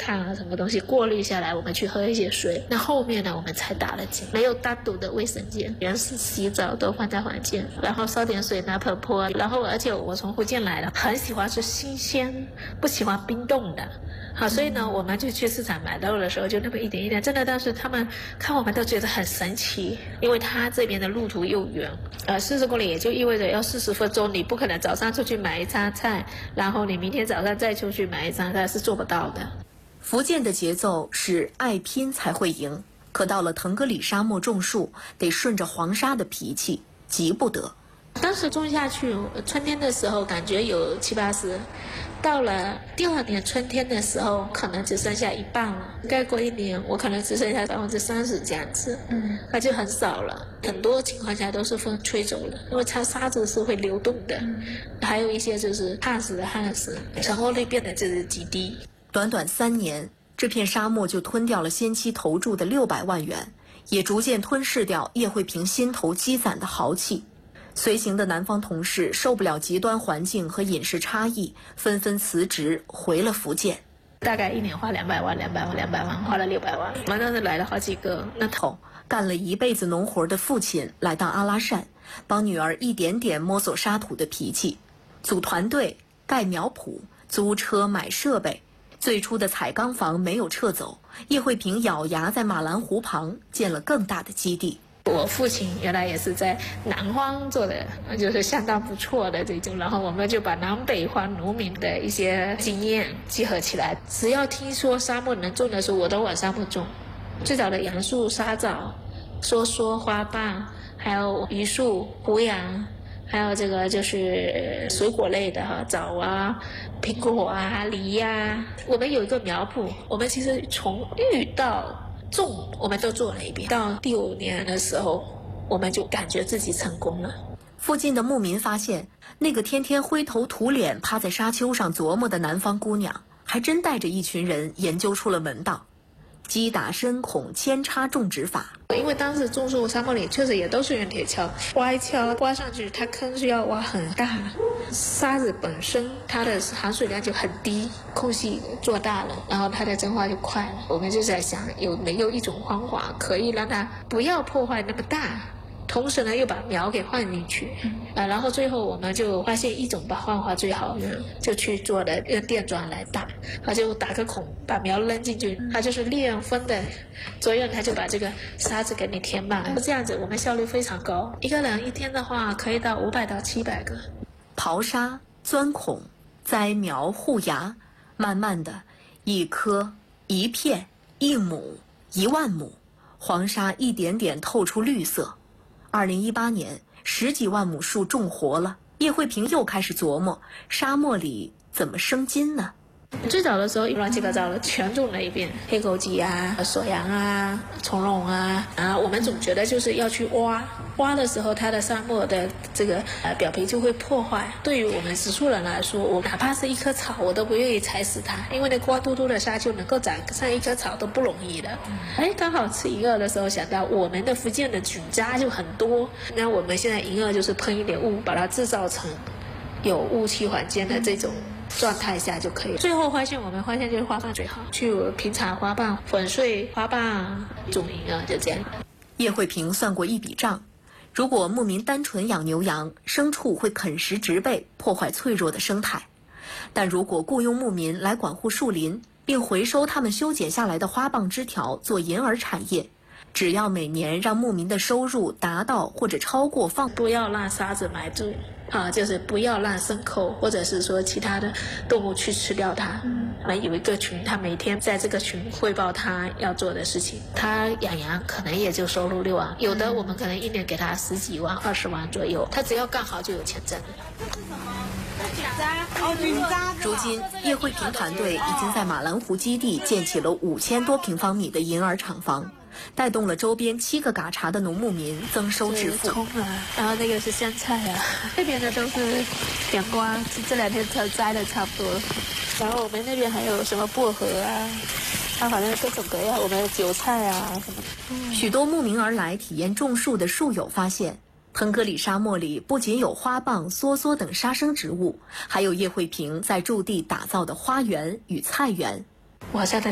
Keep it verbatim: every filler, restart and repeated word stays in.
炭啊什么东西过滤下来，我们去喝一些水。那后面呢，我们才打了井，没有单独的卫生间，连洗澡都放在房间，然后烧点水拿盆泼。然后而且我从福建来的，很喜欢吃新鲜，不喜欢冰冻的。好，所以呢，我们就去市场买到的时候，就那么一点一点，真的，当时他们看我们都觉得很神奇，因为他这边的路途又远，呃，四十公里也就意味着要四十分钟，你不可能早上出去买一餐菜，然后你明天早上再出去买一餐菜，是做不到的。 福建的节奏是爱拼才会赢，可到了腾格里沙漠种树，得顺着黄沙的脾气，急不得。 当时种下去，春天的时候感觉有七八十。到了第二年春天的时候，可能只剩下一半了。再过一年，我可能只剩下百分之三十这样子，嗯，那就很少了。很多情况下都是风吹走了，因为它沙子是会流动的，嗯、还有一些就是旱死的旱死，成功率变得就是极低。 短短三年，这片沙漠就吞掉了先期投注的六百万元，也逐渐吞噬掉叶惠平心头积攒的豪气。随行的南方同事受不了极端环境和饮食差异，纷纷辞职回了福建。 大概一年花两百万，两百万，两百万，花了六百万。我们当时来了好几个。 那头干了一辈子农活的父亲来到阿拉善，帮女儿一点点摸索沙土的脾气，组团队、盖苗圃、租车、买设备。最初的彩钢房没有撤走，叶惠平咬牙在马兰湖旁建了更大的基地。 我父亲原来也是在南方做的，就是相当不错的这种，然后我们就把南北方农民的一些经验集合起来。只要听说沙漠能种的时候，我都往沙漠种。最早的杨树、沙枣、梭梭、花瓣，还有榆树、胡杨，还有这个就是水果类的哈，枣啊、苹果啊、梨呀、啊。我们有一个苗圃，我们其实从育到种我们都做了一遍，到第五年的时候，我们就感觉自己成功了。 附近的牧民发现，那个天天灰头土脸趴在沙丘上琢磨的南方姑娘，还真带着一群人研究出了门道。击打深孔扦插种植法， 因为当时种树沙漠里确实也都是用铁锹，挖一锹挖上去，它坑是要挖很大，沙子本身它的含水量就很低，空隙做大了，然后它的蒸发就快了。我们就在想，有没有一种方法可以让它不要破坏那么大，同时呢又把苗给放进去，啊，然后最后我们就发现一种把方法最好用，就去做的用电钻来打，它就打个孔，把苗扔进去，它就是利用风的作用，它就把这个沙子给你填满，这样子我们效率非常高，一个人一天的话可以到五百到七百个。 刨沙、钻孔、栽苗、护芽，慢慢的，一颗、一片、一亩、一万亩，黄沙一点点透出绿色。二零一八年，十几万亩树种活了，叶惠平又开始琢磨，沙漠里怎么生金呢？ 最早的时候乱七八糟的全种了一遍，黑枸杞啊、锁阳啊、从容啊，啊，我们总觉得就是要去挖，挖的时候它的沙漠的这个呃表皮就会破坏。对于我们植树人来说，我哪怕是一棵草，我都不愿意踩死它，因为那光秃秃的沙丘能够长上一棵草都不容易的。哎，刚好吃银耳的时候想到我们的福建的菌渣就很多，那我们现在银耳就是喷一点雾，把它制造成有雾气环境的这种状态下就可以。最后发现我们发现就是花瓣最好，去平常花瓣粉碎花瓣种银耳，就这样。 叶惠平算过一笔账，如果牧民单纯养牛羊，牲畜会啃食植被，破坏脆弱的生态；但如果雇佣牧民来管护树林，并回收他们修剪下来的花棒枝条做银耳产业，只要每年让牧民的收入达到或者超过放， 不要让沙子埋住啊，就是不要让牲口或者是说其他的动物去吃掉它。嗯，我们有一个群，他每天在这个群汇报他要做的事情。他养羊可能也就收入六万，有的我们可能一年给他十几万、二十万左右，他只要干好就有钱挣。 如今，叶惠平团队已经在马兰湖基地建起了五千多平方米的银耳厂房，带动了周边七个嘎查的农牧民增收致富。 葱啊，然后那个是香菜啊，这边的都是凉瓜，这两天才摘的差不多。然后我们那边还有什么薄荷啊，它反正各种各样，我们韭菜啊什么的。 嗯、许多慕名而来体验种树的树友发现，腾格里沙漠里不仅有花蚌、梭梭等沙生植物，还有叶惠平在驻地打造的花园与菜园。 我现在